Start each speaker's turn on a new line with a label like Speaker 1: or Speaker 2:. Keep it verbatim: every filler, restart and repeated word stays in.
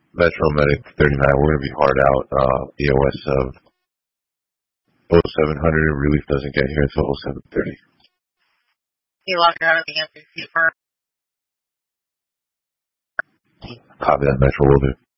Speaker 1: Metro Medic thirty-nine, we're going to be hard out. Uh, E O S of oh seven hundred. Relief doesn't get here until oh seven thirty.
Speaker 2: You locked out of the M P C firm.
Speaker 1: Copy that, Metro, will do.